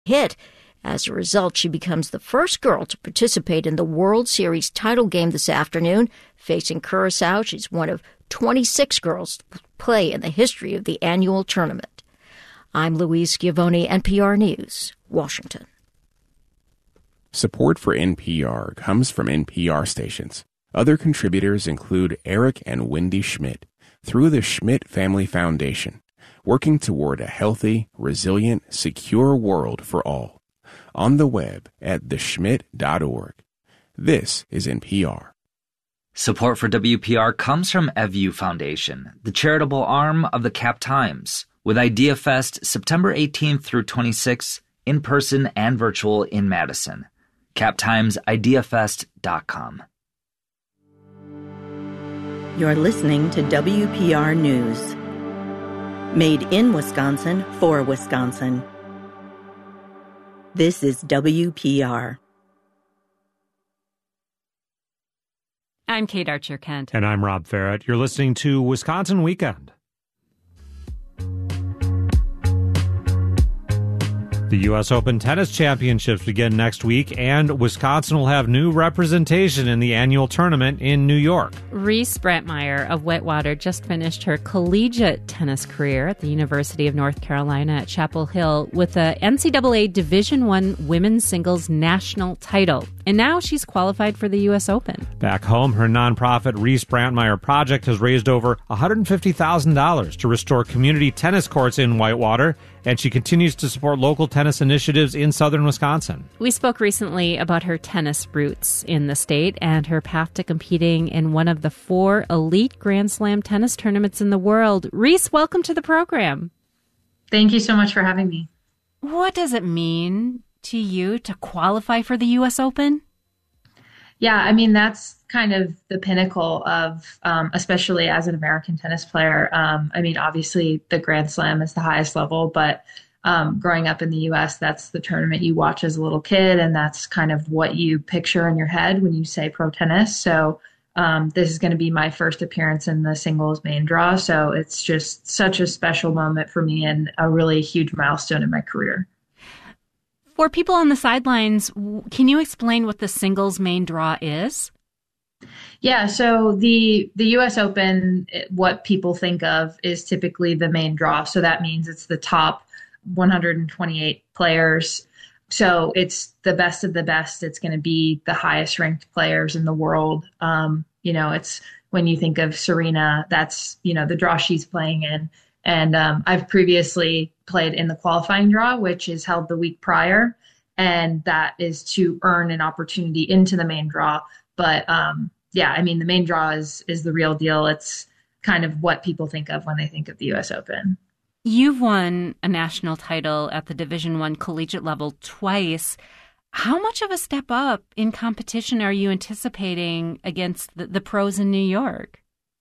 hit. As a result, she becomes the first girl to participate in the World Series title game this afternoon. Facing Curacao, she's one of 26 girls to play in the history of the annual tournament. I'm Louise Schiavone, NPR News, Washington. Support for NPR comes from NPR stations. Other contributors include Eric and Wendy Schmidt through the Schmidt Family Foundation, working toward a healthy, resilient, secure world for all. On the web at theschmidt.org. This is NPR. Support for WPR comes from EVU Foundation, the charitable arm of the Cap Times, with IdeaFest September 18th through 26th, in person and virtual in Madison. CapTimesIdeaFest.com. You're listening to WPR News. Made in Wisconsin for Wisconsin. This is WPR. I'm Kate Archer-Kent. And I'm Rob Farrett. You're listening to Wisconsin Weekend. The U.S. Open Tennis Championships begin next week, and Wisconsin will have new representation in the annual tournament in New York. Reese Brantmeyer of Whitewater just finished her collegiate tennis career at the University of North Carolina at Chapel Hill with a NCAA Division I women's singles national title. And now she's qualified for the U.S. Open. Back home, her nonprofit Reese Brantmeyer Project has raised over $150,000 to restore community tennis courts in Whitewater, and she continues to support local tennis initiatives in southern Wisconsin. We spoke recently about her tennis roots in the state and her path to competing in one of the 4 elite Grand Slam tennis tournaments in the world. Reese, welcome to the program. Thank you so much for having me. What does it mean to you to qualify for the U.S. Open? Yeah, I mean, that's kind of the pinnacle of, especially as an American tennis player. I mean, obviously the Grand Slam is the highest level, but growing up in the U.S., that's the tournament you watch as a little kid, and that's kind of what you picture in your head when you say pro tennis. So this is going to be my first appearance in the singles main draw. So it's just such a special moment for me and a really huge milestone in my career. For people on the sidelines, can you explain what the singles main draw is? Yeah, so the U.S. Open, what people think of is typically the main draw. So that means it's the top 128 players. So it's the best of the best. It's going to be the highest ranked players in the world. It's when you think of Serena, that's, the draw she's playing in. And I've previously played in the qualifying draw, which is held the week prior. And that is to earn an opportunity into the main draw. But the main draw is the real deal. It's kind of what people think of when they think of the U.S. Open. You've won a national title at the Division I collegiate level twice. How much of a step up in competition are you anticipating against the pros in New York?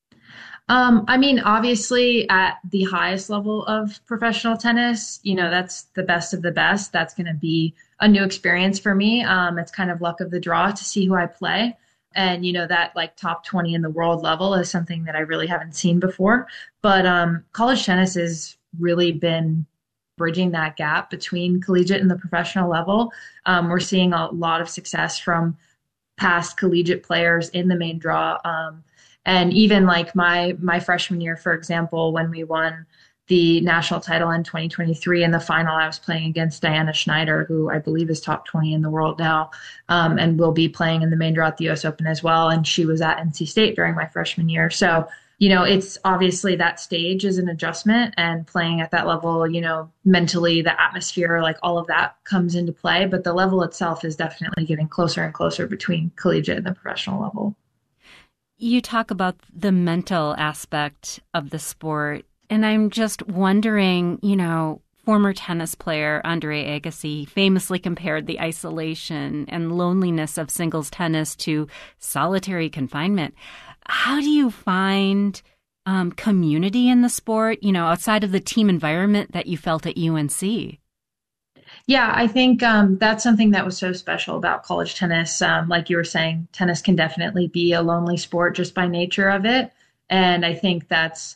Obviously at the highest level of professional tennis, that's the best of the best. That's going to be a new experience for me. It's kind of luck of the draw to see who I play. And, that like top 20 in the world level is something that I really haven't seen before. But college tennis has really been bridging that gap between collegiate and the professional level. We're seeing a lot of success from past collegiate players in the main draw. And even like my freshman year, for example, when we won the national title in 2023 in the final, I was playing against Diana Schneider, who I believe is top 20 in the world now, and will be playing in the main draw at the U.S. Open as well. And she was at NC State during my freshman year. So, it's obviously that stage is an adjustment, and playing at that level, mentally, the atmosphere, like all of that comes into play. But the level itself is definitely getting closer and closer between collegiate and the professional level. You talk about the mental aspect of the sport, and I'm just wondering, former tennis player Andre Agassi famously compared the isolation and loneliness of singles tennis to solitary confinement. How do you find community in the sport, outside of the team environment that you felt at UNC? Yeah, I think that's something that was so special about college tennis. Like you were saying, tennis can definitely be a lonely sport just by nature of it. And I think that's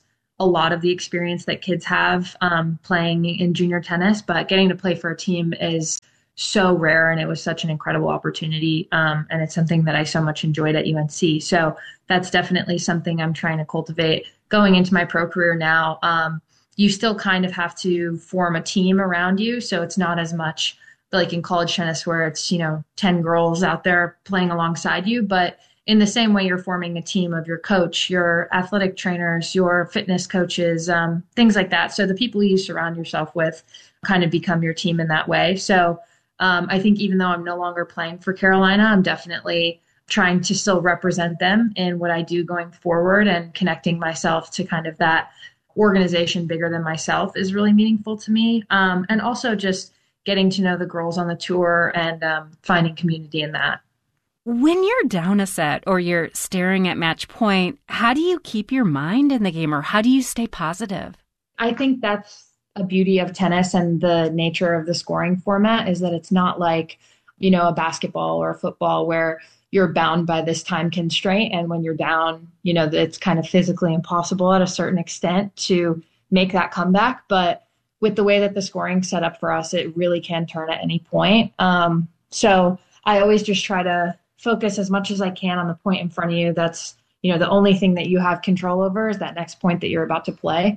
a lot of the experience that kids have playing in junior tennis, but getting to play for a team is so rare, and it was such an incredible opportunity. And it's something that I so much enjoyed at UNC. So that's definitely something I'm trying to cultivate going into my pro career now. You still kind of have to form a team around you. So it's not as much like in college tennis where it's, 10 girls out there playing alongside you. But in the same way, you're forming a team of your coach, your athletic trainers, your fitness coaches, things like that. So the people you surround yourself with kind of become your team in that way. So I think even though I'm no longer playing for Carolina, I'm definitely trying to still represent them in what I do going forward, and connecting myself to kind of that organization bigger than myself is really meaningful to me. And also just getting to know the girls on the tour and finding community in that. When you're down a set or you're staring at match point, how do you keep your mind in the game, or how do you stay positive? I think that's a beauty of tennis and the nature of the scoring format, is that it's not like, a basketball or a football where you're bound by this time constraint. And when you're down, it's kind of physically impossible at a certain extent to make that comeback. But with the way that the scoring's set up for us, it really can turn at any point. So I always just try to focus as much as I can on the point in front of you. That's, the only thing that you have control over is that next point that you're about to play.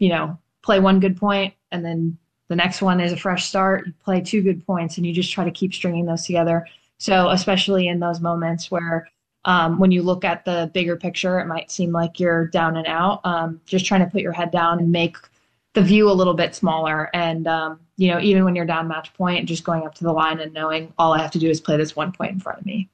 Play one good point, and then the next one is a fresh start. You play 2 good points, and you just try to keep stringing those together. So especially in those moments where when you look at the bigger picture, it might seem like you're down and out, just trying to put your head down and make the view a little bit smaller. And, even when you're down match point, just going up to the line and knowing all I have to do is play this 1 point in front of me.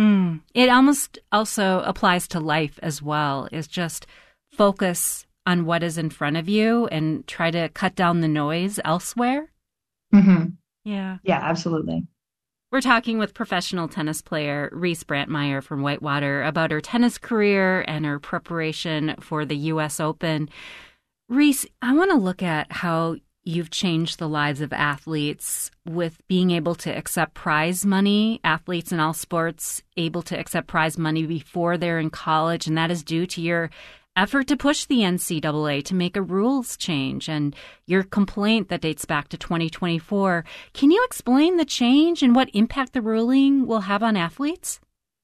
It almost also applies to life as well, is just focus on what is in front of you and try to cut down the noise elsewhere. Mm-hmm. Yeah. Yeah, absolutely. We're talking with professional tennis player Reese Brantmeier from Whitewater about her tennis career and her preparation for the U.S. Open. Reese, I want to look at how you've changed the lives of athletes with being able to accept prize money, athletes in all sports able to accept prize money before they're in college, and that is due to your effort to push the NCAA to make a rules change and your complaint that dates back to 2024. Can you explain the change and what impact the ruling will have on athletes?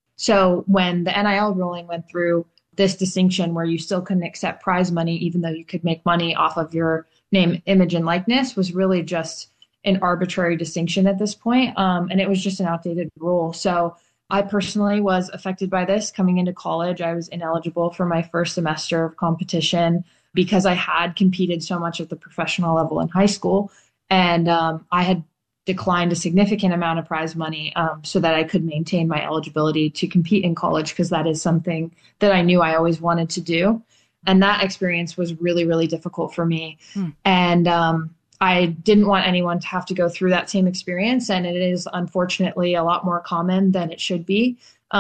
So when the NIL ruling went through, this distinction where you still couldn't accept prize money, even though you could make money off of your name, image, and likeness, was really just an arbitrary distinction at this point. And it was just an outdated rule. So I personally was affected by this. Coming into college, I was ineligible for my first semester of competition because I had competed so much at the professional level in high school. And I had declined a significant amount of prize money so that I could maintain my eligibility to compete in college, because that is something that I knew I always wanted to do. And that experience was really, really difficult for me. And I didn't want anyone to have to go through that same experience. And it is unfortunately a lot more common than it should be.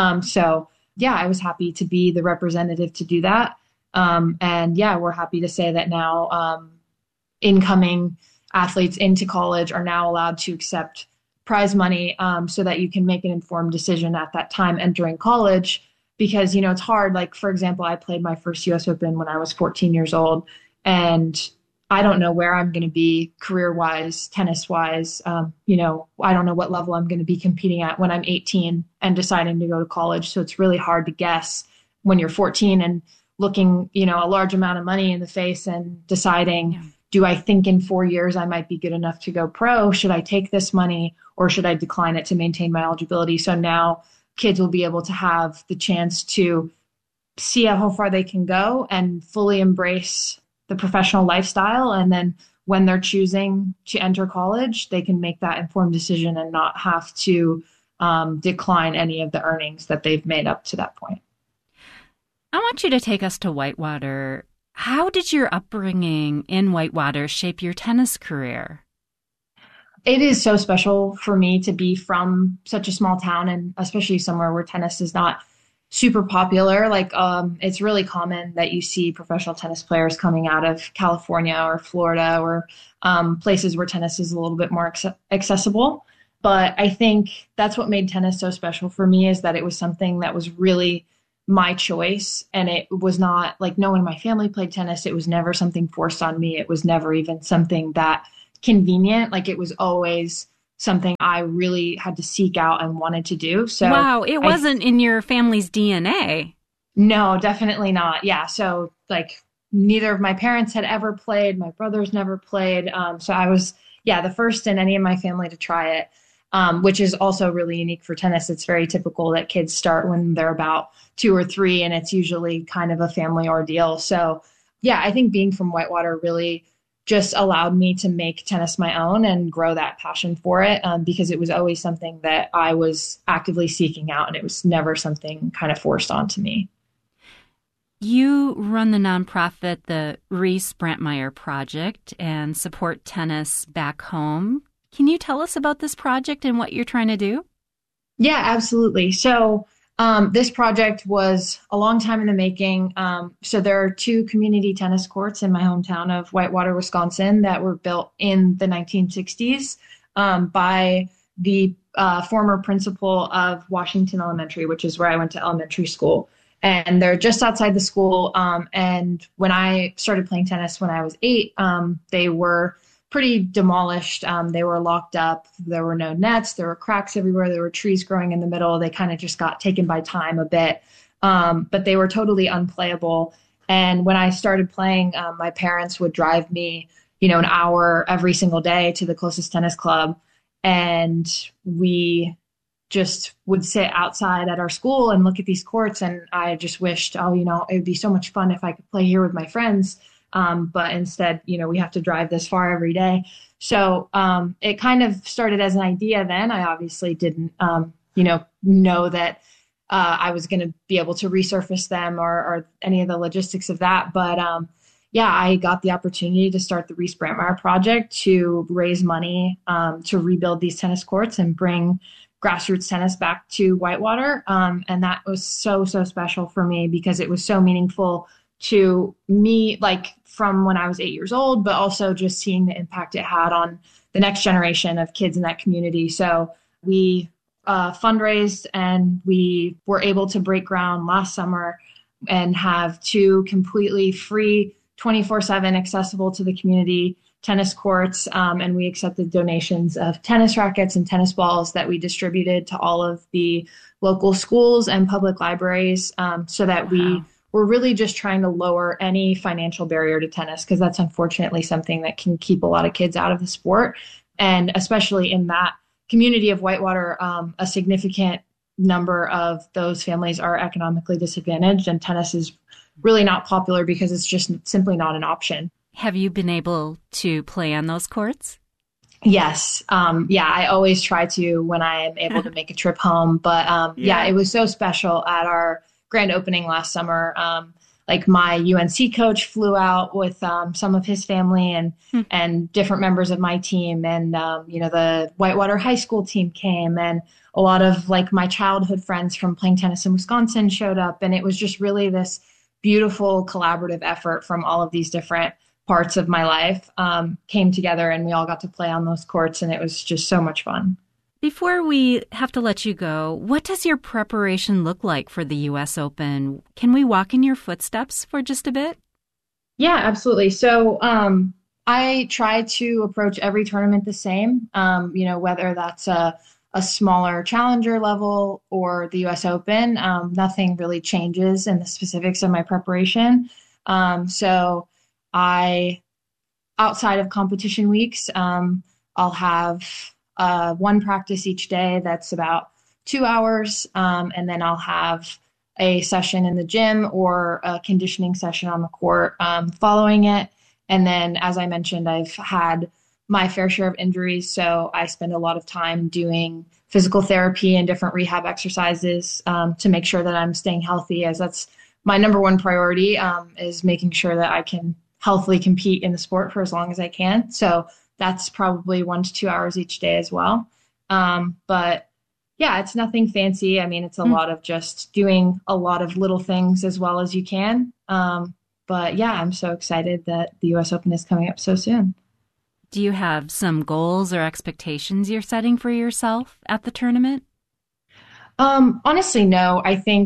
So yeah, I was happy to be the representative to do that. And yeah, we're happy to say that now incoming athletes into college are now allowed to accept prize money so that you can make an informed decision at that time entering college. Because, it's hard. Like, for example, I played my first US Open when I was 14 years old, and I don't know where I'm going to be career-wise, tennis-wise. I don't know what level I'm going to be competing at when I'm 18 and deciding to go to college. So it's really hard to guess when you're 14 and looking, a large amount of money in the face and deciding, do I think in 4 years I might be good enough to go pro? Should I take this money, or should I decline it to maintain my eligibility? So now kids will be able to have the chance to see how far they can go and fully embrace the professional lifestyle. And then when they're choosing to enter college, they can make that informed decision and not have to decline any of the earnings that they've made up to that point. I want you to take us to Whitewater. How did your upbringing in Whitewater shape your tennis career? It is so special for me to be from such a small town, and especially somewhere where tennis is not super popular. Like, it's really common that you see professional tennis players coming out of California or Florida or places where tennis is a little bit more accessible. But I think that's what made tennis so special for me, is that it was something that was really my choice. And it was not like no one in my family played tennis. It was never something forced on me. It was never even something that convenient. Like, it was always something I really had to seek out and wanted to do. So wow, it wasn't in your family's DNA. No, definitely not. Yeah. So like neither of my parents had ever played. My brothers never played. So I was, the first in any of my family to try it, which is also really unique for tennis. It's very typical that kids start when they're about 2 or 3, and it's usually kind of a family ordeal. So yeah, I think being from Whitewater really just allowed me to make tennis my own and grow that passion for it, because it was always something that I was actively seeking out, and it was never something kind of forced onto me. You run the nonprofit, the Reese Brantmeyer Project, and support tennis back home. Can you tell us about this project and what you're trying to do? Yeah, absolutely. So this project was a long time in the making. So there are 2 community tennis courts in my hometown of Whitewater, Wisconsin, that were built in the 1960s by the former principal of Washington Elementary, which is where I went to elementary school. And they're just outside the school. And when I started playing tennis when I was 8, they were pretty demolished. They were locked up. There were no nets. There were cracks everywhere. There were trees growing in the middle. They kind of just got taken by time a bit. But they were totally unplayable. And when I started playing, my parents would drive me, an hour every single day to the closest tennis club. And we just would sit outside at our school and look at these courts. And I just wished, it would be so much fun if I could play here with my friends. But instead, we have to drive this far every day. So it kind of started as an idea then. I obviously didn't, know that I was going to be able to resurface them or any of the logistics of that. But I got the opportunity to start the Reese Brantmeyer Project to raise money to rebuild these tennis courts and bring grassroots tennis back to Whitewater. And that was so, so special for me because it was so meaningful to me, like from when I was 8 years old, but also just seeing the impact it had on the next generation of kids in that community. So we fundraised and we were able to break ground last summer and have 2 completely free 24/7 accessible to the community tennis courts. And we accepted donations of tennis rackets and tennis balls that we distributed to all of the local schools and public libraries so that we were really just trying to lower any financial barrier to tennis, because that's unfortunately something that can keep a lot of kids out of the sport. And especially in that community of Whitewater, a significant number of those families are economically disadvantaged, and tennis is really not popular because it's just simply not an option. Have you been able to play on those courts? Yes. I always try to when I am able to make a trip home. But it was so special at our grand opening last summer. Like my UNC coach flew out with some of his family and different members of my team. And, the Whitewater High School team came, and a lot of like my childhood friends from playing tennis in Wisconsin showed up. And it was just really this beautiful collaborative effort from all of these different parts of my life came together, and we all got to play on those courts, and it was just so much fun. Before we have to let you go, what does your preparation look like for the U.S. Open? Can we walk in your footsteps for just a bit? Yeah, absolutely. So I try to approach every tournament the same, whether that's a smaller challenger level or the U.S. Open. Nothing really changes in the specifics of my preparation. So outside of competition weeks, I'll have one practice each day that's about 2 hours. And then I'll have a session in the gym or a conditioning session on the court following it. And then, as I mentioned, I've had my fair share of injuries. So I spend a lot of time doing physical therapy and different rehab exercises to make sure that I'm staying healthy, as that's my number one priority is making sure that I can healthily compete in the sport for as long as I can. So that's probably 1 to 2 hours each day as well. But yeah, it's nothing fancy. I mean, it's a lot of just doing a lot of little things as well as you can. But yeah, I'm so excited that the US Open is coming up so soon. Do you have some goals or expectations you're setting for yourself at the tournament? Honestly, no. I think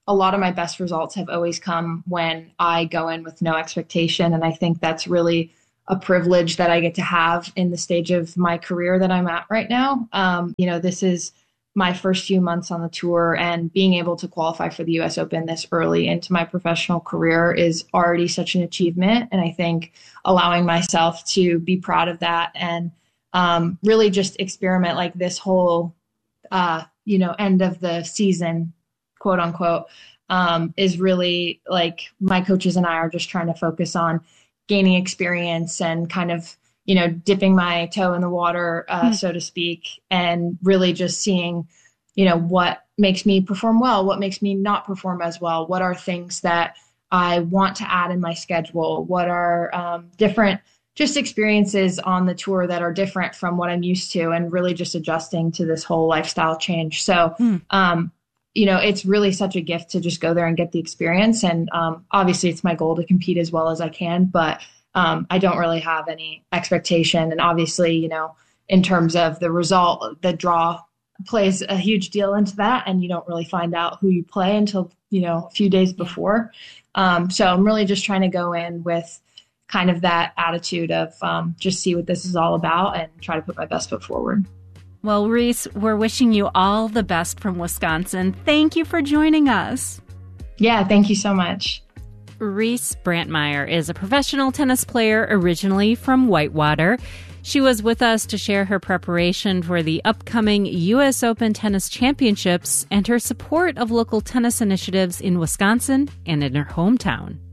a lot of my best results have always come when I go in with no expectation. And I think that's really a privilege that I get to have in the stage of my career that I'm at right now. This is my first few months on the tour, and being able to qualify for the US Open this early into my professional career is already such an achievement. And I think allowing myself to be proud of that and really just experiment like this whole, end of the season, quote unquote, is really like my coaches and I are just trying to focus on gaining experience and kind of, dipping my toe in the water, so to speak, and really just seeing, what makes me perform well, what makes me not perform as well, what are things that I want to add in my schedule, what are different just experiences on the tour that are different from what I'm used to, and really just adjusting to this whole lifestyle change. So, it's really such a gift to just go there and get the experience. And obviously it's my goal to compete as well as I can, but I don't really have any expectation. And obviously, in terms of the result, the draw plays a huge deal into that. And you don't really find out who you play until, a few days before. So I'm really just trying to go in with kind of that attitude of just see what this is all about and try to put my best foot forward. Well, Reese, we're wishing you all the best from Wisconsin. Thank you for joining us. Yeah, thank you so much. Reese Brantmeier is a professional tennis player originally from Whitewater. She was with us to share her preparation for the upcoming U.S. Open Tennis Championships and her support of local tennis initiatives in Wisconsin and in her hometown.